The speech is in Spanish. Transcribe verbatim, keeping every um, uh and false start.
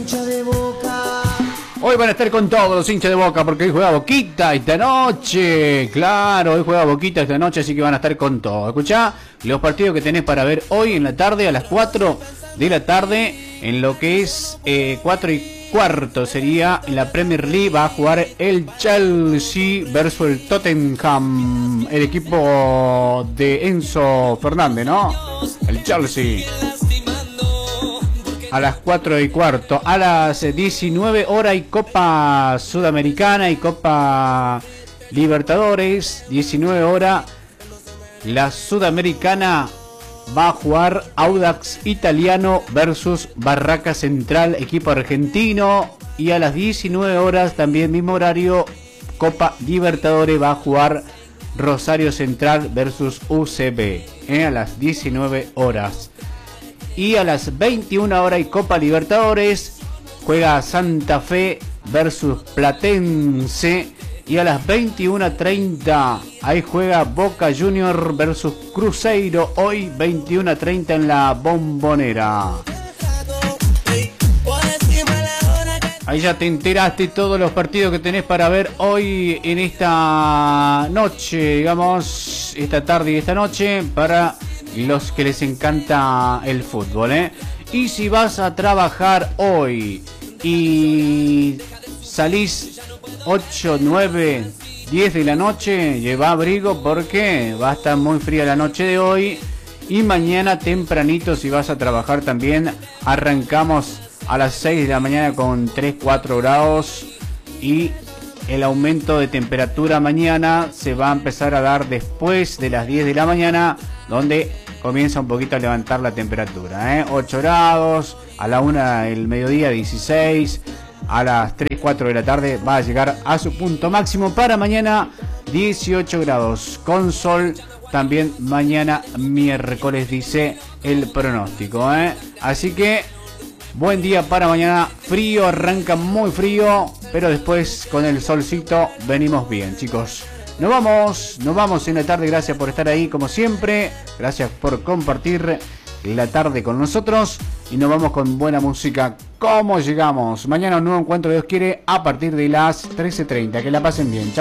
hinchas de Boca. Hoy van a estar con todos los hinchas de Boca porque hoy juega Boquita esta noche. Claro, hoy juega Boquita esta noche, así que van a estar con todo. Escuchá los partidos que tenés para ver hoy en la tarde, a las cuatro de la tarde, en lo que es eh, cuatro y cuarto sería en la Premier League. Va a jugar el Chelsea versus el Tottenham, el equipo de Enzo Fernández, ¿no? El Chelsea. A las cuatro y cuarto. A las diecinueve horas hay Copa Sudamericana y Copa Libertadores. diecinueve horas. La Sudamericana va a jugar Audax Italiano versus Barraca Central, equipo argentino. Y a las diecinueve horas, también mismo horario, Copa Libertadores va a jugar Rosario Central versus U C B. ¿eh? A las diecinueve horas. Y a las veintiuna horas y Copa Libertadores juega Santa Fe versus Platense. Y a las veintiuna treinta ahí juega Boca Junior versus Cruzeiro. Hoy veintiuna treinta en la Bombonera. Ahí ya te enteraste todos los partidos que tenés para ver hoy en esta noche, digamos, esta tarde y esta noche, para los que les encanta el fútbol, ¿eh? Y si vas a trabajar hoy y salís ocho, nueve, diez de la noche, lleva abrigo porque va a estar muy fría la noche de hoy. Y mañana tempranito, si vas a trabajar también, arrancamos a las seis de la mañana con tres, cuatro grados. Y el aumento de temperatura mañana se va a empezar a dar después de las diez de la mañana, donde comienza un poquito a levantar la temperatura, ¿eh? ocho grados, a la una del mediodía dieciséis, a las tres, cuatro de la tarde va a llegar a su punto máximo. Para mañana dieciocho grados, con sol también mañana miércoles, dice el pronóstico, ¿eh? Así que buen día para mañana, frío, arranca muy frío, pero después con el solcito venimos bien, chicos. Nos vamos, nos vamos en la tarde, gracias por estar ahí como siempre, gracias por compartir la tarde con nosotros y nos vamos con buena música como llegamos. Mañana un nuevo encuentro, Dios quiere, a partir de las trece treinta. Que la pasen bien, chao.